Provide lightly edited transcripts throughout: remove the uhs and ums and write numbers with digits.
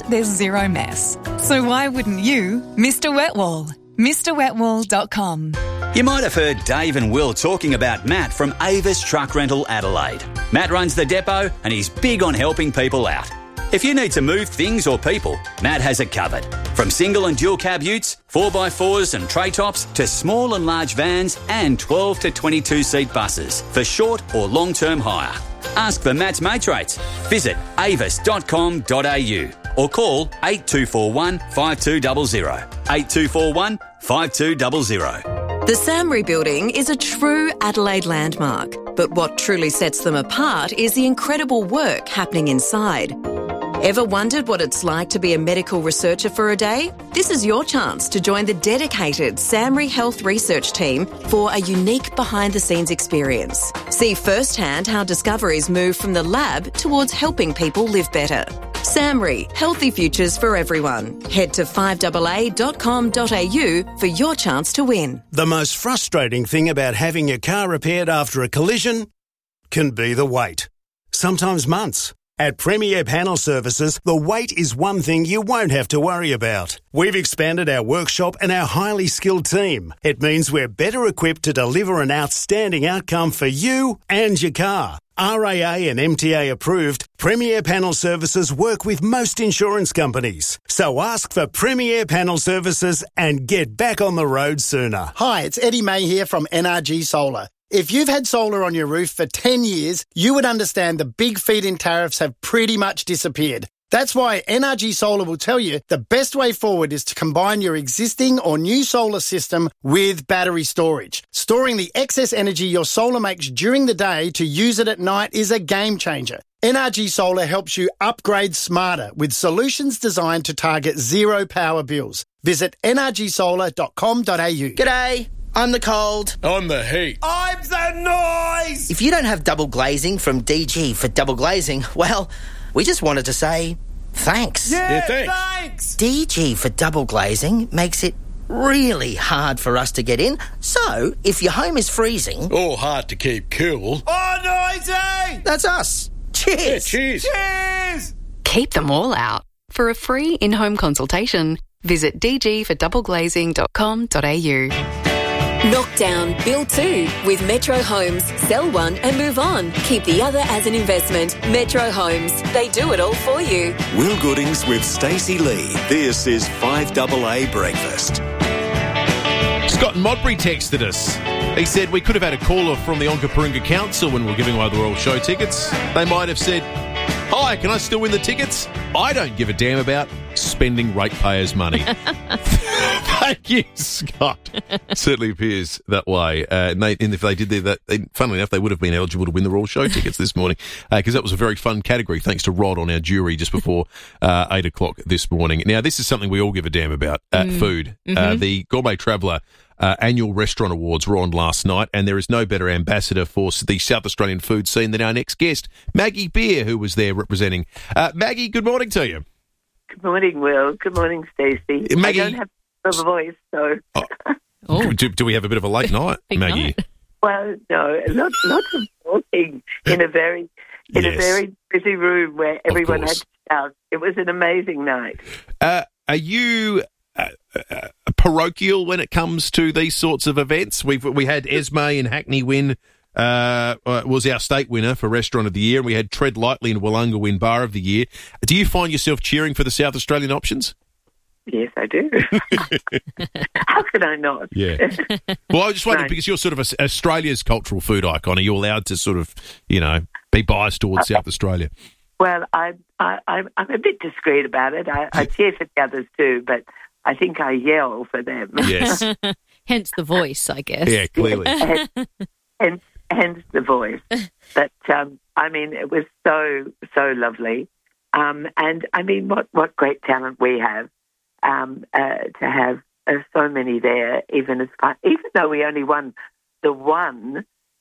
there's zero mess. So why wouldn't you, Mr. Wetwall? MrWetwall.com. You might have heard Dave and Will talking about Matt from Avis Truck Rental Adelaide. Matt runs the depot and he's big on helping people out. If you need to move things or people, Matt has it covered. From single and dual cab utes, 4x4s and tray tops, to small and large vans and 12 to 22 seat buses for short or long-term hire. Ask for Matt's mates rates. Visit avis.com.au or call 8241 5200. 8241 5200. The Samri Building is a true Adelaide landmark, but what truly sets them apart is the incredible work happening inside. Ever wondered what it's like to be a medical researcher for a day? This is your chance to join the dedicated Samri Health Research team for a unique behind-the-scenes experience. See firsthand how discoveries move from the lab towards helping people live better. Samri, healthy futures for everyone. Head to 5AA.com.au for your chance to win. The most frustrating thing about having your car repaired after a collision can be the wait. Sometimes months. At Premier Panel Services, the wait is one thing you won't have to worry about. We've expanded our workshop and our highly skilled team. It means we're better equipped to deliver an outstanding outcome for you and your car. RAA and MTA approved, Premier Panel Services work with most insurance companies. So ask for Premier Panel Services and get back on the road sooner. Hi, it's Eddie May here from NRG Solar. If you've had solar on your roof for 10 years, you would understand the big feed-in tariffs have pretty much disappeared. That's why NRG Solar will tell you the best way forward is to combine your existing or new solar system with battery storage. Storing the excess energy your solar makes during the day to use it at night is a game changer. NRG Solar helps you upgrade smarter with solutions designed to target zero power bills. Visit nrgsolar.com.au. G'day. I'm the cold. I'm the heat. I'm the noise! If you don't have double glazing from DG for double glazing, well, we just wanted to say thanks. Yeah, thanks! DG for double glazing makes it really hard for us to get in. So, if your home is freezing... or hard to keep cool... oh, noisy! That's us. Cheers! Yeah, cheers! Cheers! Keep them all out. For a free in-home consultation, visit dgfordoubleglazing.com.au. Knock down, build two with Metro Homes. Sell one and move on. Keep the other as an investment. Metro Homes. They do it all for you. Will Goodings with Stacey Lee. This is 5AA Breakfast. Scott in Modbury texted us. He said we could have had a caller from the Onkaparinga Council when we were giving away the Royal Show tickets. They might have said, "Hi, can I still win the tickets? I don't give a damn about spending ratepayers' money." Thank you, Scott. Certainly appears that way. And if they did that, funnily enough, they would have been eligible to win the Royal Show tickets this morning, because that was a very fun category, thanks to Rod on our jury just before 8 o'clock this morning. Now, this is something we all give a damn about, food. Mm-hmm. The Gourmet Traveller annual restaurant awards were on last night, and there is no better ambassador for the South Australian food scene than our next guest, Maggie Beer, who was there representing. Maggie, good morning to you. Good morning, Will. Good morning, Stacey. Maggie, I don't have a voice, so... Do we have a bit of a late night, Maggie? Night. Well, no, lots of talking in a very busy room where everyone had to shout. It was an amazing night. Are you parochial when it comes to these sorts of events? We had Esme and Hackney win. Was our state winner for Restaurant of the Year, and we had Tread Lightly and Wollonga win Bar of the Year. Do you find yourself cheering for the South Australian options? Yes, I do. How could I not? Yeah. Well, I just wondered, because you're sort of Australia's cultural food icon, are you allowed to sort of, be biased towards South Australia? Well, I'm a bit discreet about it. I cheer for the others too, but I think I yell for them. Yes. Hence the voice, I guess. Yeah, clearly. Hence the voice. But, it was so lovely. And, what great talent we have to have so many there, even though we only won the one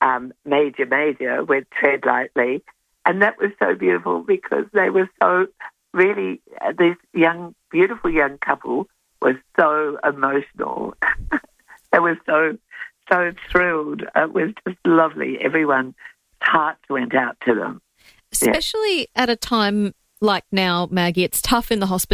major with Tread Lightly. And that was so beautiful because they were so really, this beautiful young couple was so emotional. They were so thrilled. It was just lovely. Everyone's hearts went out to them. Especially at a time like now, Maggie, it's tough in the hospital.